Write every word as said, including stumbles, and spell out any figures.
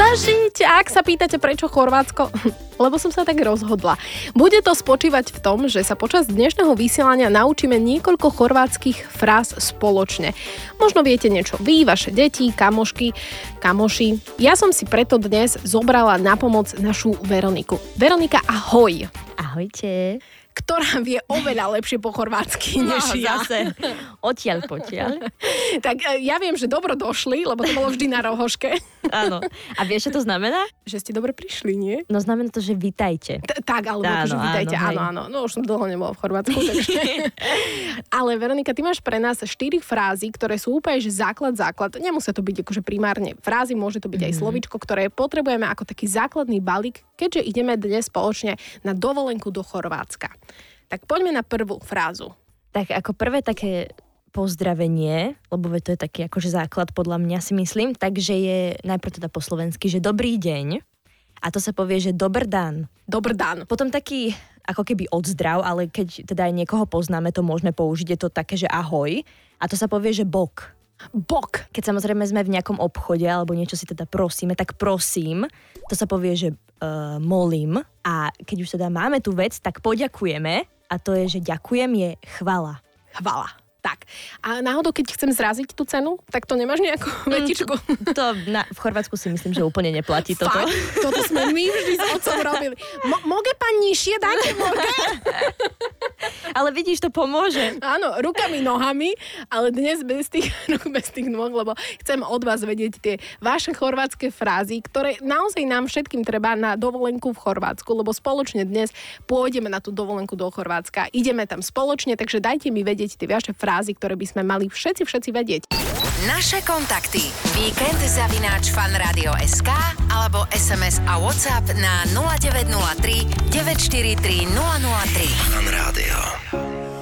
zažiť. Ak sa pýtate, prečo Chorvátsko, lebo som sa tak rozhodla. Bude to spočívať v tom, že sa počas dnešného vysielania naučíme niekoľko chorvátskych fráz spoločne. Možno viete niečo vy, vaše deti, kamošky, kamoši. Ja som si preto dnes zobrala na pomoc našu Veroniku. Veronika, ahoj. Ahojte. Ktorá vie oveľa lepšie po chorvátsky než No, ja. zase. Odtiaľ potiaľ. Tak ja viem, že dobro došli, lebo to bolo vždy na rohoške. Áno. A vieš, čo to znamená? Že ste dobre prišli, nie? No znamená to, že vítajte. T- tak, alebo Áno, akože vítajte, áno, áno, hej. áno. No už som dlho nebola v Chorvátsku, takže... Ale Veronika, ty máš pre nás štyri frázy, ktoré sú úplne, že základ, základ. Nemusia to byť akože primárne frázy, môže to byť aj slovíčko, ktoré potrebujeme ako taký základný balík, keďže ideme dnes spoločne na dovolenku do Chorvátska. Tak poďme na prvú frázu. Tak ako prvé také pozdravenie, lebo to je taký akože základ podľa mňa si myslím, takže je najprv teda po slovensky, že dobrý deň. A to sa povie, že dobr dan. Dobr dan. Potom taký ako keby odzdrav, ale keď teda aj niekoho poznáme, to môžeme použiť, je to také, že ahoj. A to sa povie, že bok. Bok. Keď samozrejme sme v nejakom obchode alebo niečo si teda prosíme, tak prosím, to sa povie, že uh, molím. A keď už teda máme tú vec, tak poďakujeme. A to je, že ďakujem je chvala. Chvala. Tak. A náhodou, keď chcem zraziť tú cenu, tak to nemáš nejakú vetičku? Mm, to na, v Chorvátsku si myslím, že úplne neplatí toto. Fakt? Toto sme my vždy s otcom robili. Mo- moge pan nižšie dáte, moge? Ale vidíš, to pomôže. Áno, rukami, nohami, ale dnes bez tých rúk, bez tých nôh, lebo chcem od vás vedieť tie vaše chorvátske frázy, ktoré naozaj nám všetkým treba na dovolenku v Chorvátsku, lebo spoločne dnes pôjdeme na tú dovolenku do Chorvátska. Ideme tam spoločne, takže dajte mi vedieť tie vaše frázy, ktoré by sme mali všetci, všetci vedieť. Naše kontakty. Víkend zavináč fanradio bodka es ká alebo es em es a WhatsApp na nula deväť nula tri deväť štyri tri nula nula tri. Fan Rádio.